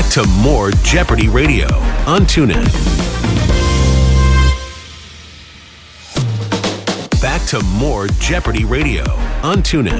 Back to more Jeopardy Radio on TuneIn. Back to more Jeopardy Radio on TuneIn.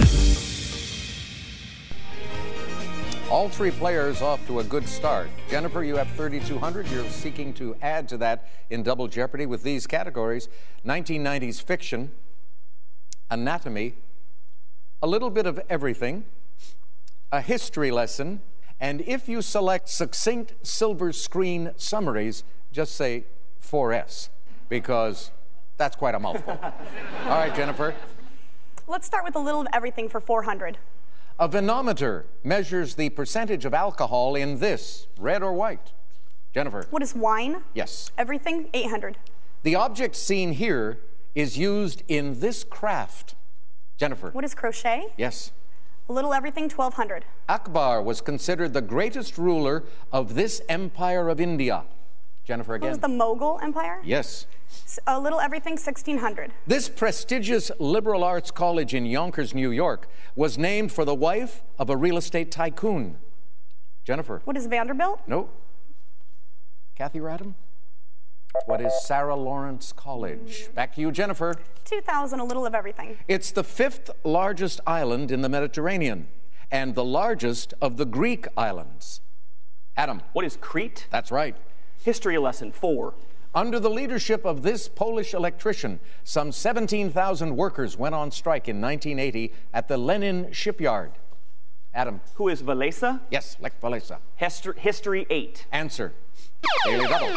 All three players off to a good start. Jennifer, you have 3,200. You're seeking to add to that in Double Jeopardy with these categories: 1990s fiction, anatomy, a little bit of everything, a history lesson, and if you select succinct silver screen summaries, just say 4S, because that's quite a mouthful. All right, Jennifer. Let's start with a little of everything for 400. A venometer measures the percentage of alcohol in this, red or white. Jennifer. What is wine? Yes. Everything, 800. The object seen here is used in this craft. Jennifer. What is crochet? Yes. A little everything, 1200. Akbar was considered the greatest ruler of this empire of India. Jennifer again. What was the Mughal Empire? Yes. A little everything, 1600. This prestigious liberal arts college in Yonkers, New York, was named for the wife of a real estate tycoon. Jennifer. What is Vanderbilt? No. Kathy Radham? What is Sarah Lawrence College? Back to you, Jennifer. 2000, a little of everything. It's the 5th largest island in the Mediterranean and the largest of the Greek islands. Adam. What is Crete? That's right. History lesson 4. Under the leadership of this Polish electrician, some 17,000 workers went on strike in 1980 at the Lenin shipyard. Adam. Who is Walesa? Yes, Lech Walesa. History 8. Answer. Daily Double.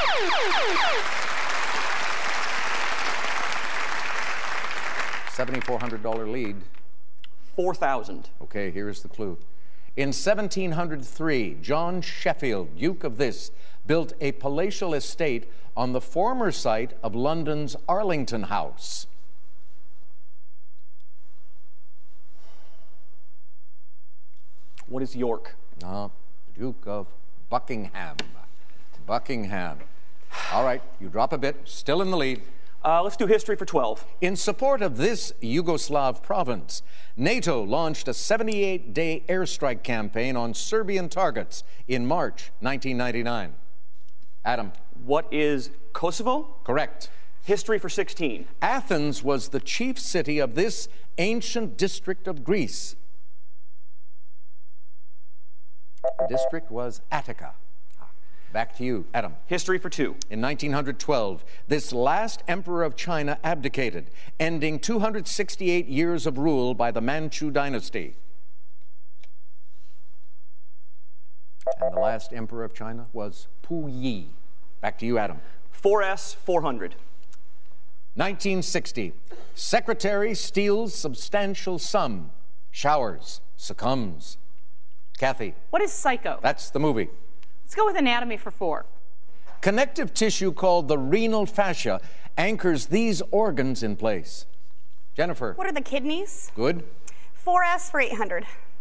$7,400 lead. 4,000. Okay, here's the clue. In 1703, John Sheffield, Duke of this, built a palatial estate on the former site of London's Arlington House. What is York? Duke of Buckingham. Buckingham. All right, you drop a bit, still in the lead. Let's do history for 12. In support of this Yugoslav province, NATO launched a 78-day airstrike campaign on Serbian targets in March 1999. Adam. What is Kosovo? Correct. History for 16. Athens was the chief city of this ancient district of Greece. The district was Attica. Back to you, Adam. History for 2. In 1912, this last emperor of China abdicated, ending 268 years of rule by the Manchu dynasty. And the last emperor of China was Puyi. Back to you, Adam. 4S 400. 1960, secretary steals substantial sum, showers, succumbs. Kathy. What is Psycho? That's the movie. Let's go with anatomy for 4. Connective tissue called the renal fascia anchors these organs in place. Jennifer. What are the kidneys? Good. 4S for 800.